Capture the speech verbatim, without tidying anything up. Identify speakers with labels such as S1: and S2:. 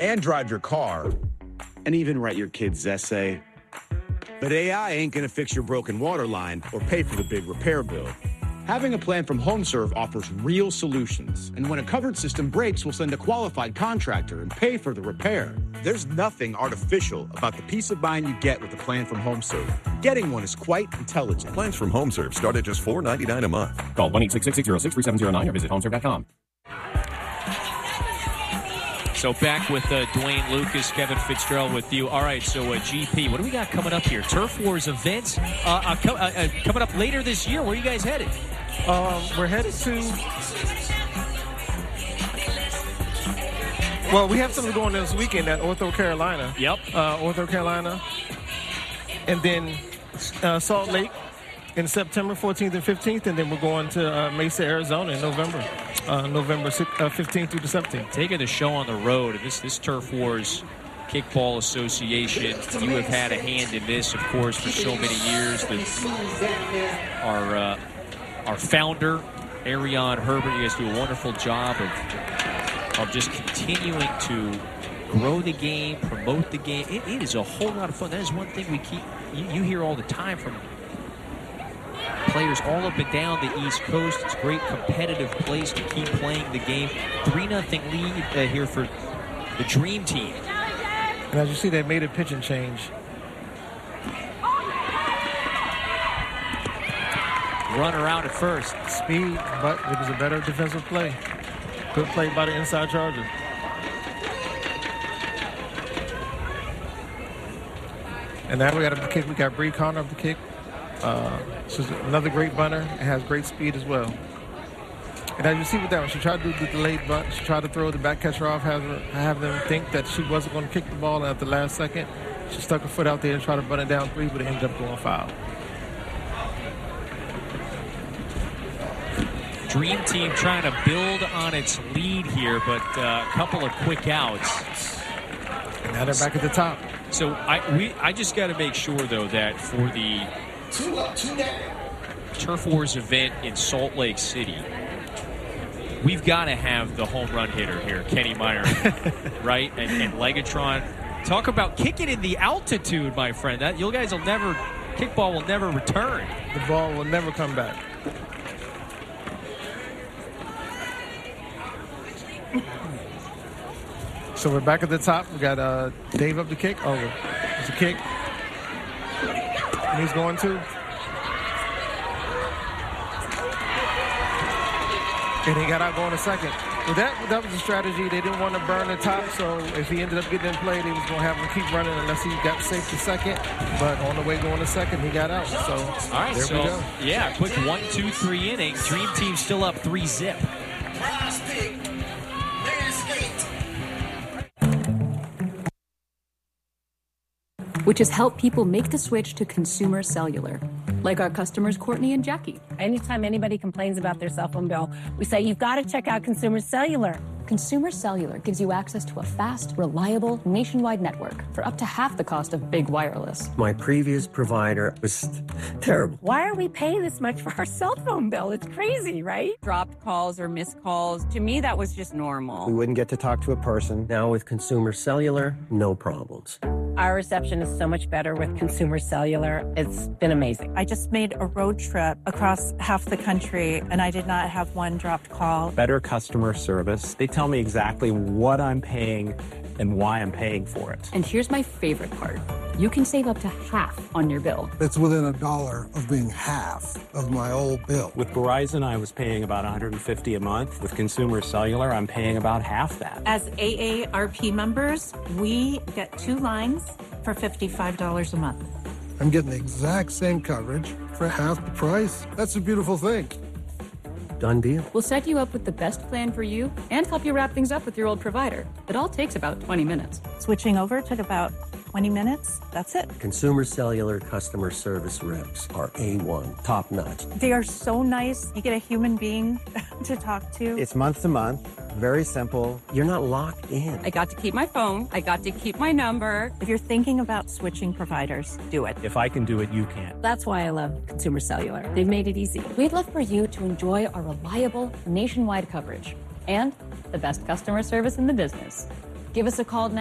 S1: and drive your car, and even write your kid's essay. But A I ain't gonna fix your broken water line or pay for the big repair bill. Having a plan from HomeServe offers real solutions, and when a covered system breaks, we'll send a qualified contractor and pay for the repair. There's nothing artificial about the peace of mind you get with a plan from HomeServe. Getting one is quite intelligent.
S2: Plans from HomeServe start at just four dollars and ninety-nine cents a month.
S3: Call one eight six six, six zero six, three seven zero nine or visit homeserve dot com.
S4: So back with uh, Dwayne Lucas, Kevin Fitzgerald with you. All right, so uh, G P, what do we got coming up here? Turf Wars events uh, uh, co- uh, uh, coming up later this year. Where are you guys headed?
S5: Um, we're headed to... Well, we have something going this weekend at Ortho Carolina.
S4: Yep.
S5: Uh, Ortho Carolina. And then uh, Salt Lake in September fourteenth and fifteenth. And then we're going to uh, Mesa, Arizona in November. Uh, November fifteenth through the seventeenth.
S4: Taking the show on the road. This, this Turf Wars Kickball Association, you have had a hand in this, of course, for so many years. The, our, uh, our founder, Arion Herbert, you guys do a wonderful job of, of just continuing to grow the game, promote the game. It, it is a whole lot of fun. That is one thing we keep, you, you hear all the time from players all up and down the East Coast. It's a great competitive place to keep playing the game. three nothing lead uh, here for the Dream Team.
S5: And as you see, they made a pitching change.
S4: Runner out at first.
S5: Speed, but it was a better defensive play. Good play by the inside Charger. And now we got a kick. We got Bree Connor up the kick. Uh, she's another great bunter. It has great speed as well. And as you see with that one, she tried to do the delayed bunt. She tried to throw the back catcher off, have, her, have them think that she wasn't going to kick the ball. And at the last second, she stuck her foot out there and tried to bunt it down three, but it ended up going foul.
S4: Dream Team trying to build on its lead here, but uh, a couple of quick outs.
S5: And now they're back at the top.
S4: So I we I just got to make sure, though, that for the Turf Wars event in Salt Lake City, we've got to have the home run hitter here, Kenny Meyer, right? And, and Legatron. Talk about kicking in the altitude, my friend. That you guys will never, kickball will never return.
S5: The ball will never come back. So we're back at the top. We got uh, Dave up the kick. Oh, it's a kick. And he's going to. And he got out going to second. Well, that, that was a strategy. They didn't want to burn the top, so if he ended up getting in play, they was going to have him keep running unless he got safe to second. But on the way going to second, he got out. So
S4: all right,
S5: there
S4: so,
S5: we go.
S4: Yeah, quick one, two, three inning. Dream Team still up three zip.
S6: Which has helped people make the switch to consumer cellular, like our customers Courtney and Jackie.
S7: Anytime anybody complains about their cell phone bill, we say, you've got to check out Consumer Cellular.
S6: Consumer Cellular gives you access to a fast, reliable, nationwide network for up to half the cost of big wireless.
S8: My previous provider was terrible.
S7: Why are we paying this much for our cell phone bill? It's crazy, right?
S9: Dropped calls or missed calls. To me, that was just normal.
S8: We wouldn't get to talk to a person. Now with Consumer Cellular, no problems.
S7: Our reception is so much better with Consumer Cellular. It's been amazing.
S10: I just made a road trip across half the country, and I did not have one dropped call.
S11: Better customer service. They tell me exactly what I'm paying and why I'm paying for it.
S6: And here's my favorite part. You can save up to half on your bill.
S12: It's within a dollar of being half of my old bill.
S11: With Verizon, I was paying about one hundred fifty dollars a month. With Consumer Cellular, I'm paying about half that.
S10: As A A R P members, we get two lines for fifty-five dollars a month.
S12: I'm getting the exact same coverage for half the price. That's a beautiful thing.
S8: Done deal.
S6: We'll set you up with the best plan for you and help you wrap things up with your old provider. It all takes about twenty minutes.
S10: Switching over took about twenty minutes. That's it.
S8: Consumer Cellular customer service reps are A one, top notch.
S10: They are so nice. You get a human being to talk to.
S11: It's month to month, very simple.
S8: You're not locked in.
S9: I got to keep my phone. I got to keep my number.
S10: If you're thinking about switching providers, do it.
S11: If I can do it, you can.
S7: That's why I love Consumer Cellular. They've made it easy.
S6: We'd love for you to enjoy our reliable nationwide coverage and the best customer service in the business. Give us a call now.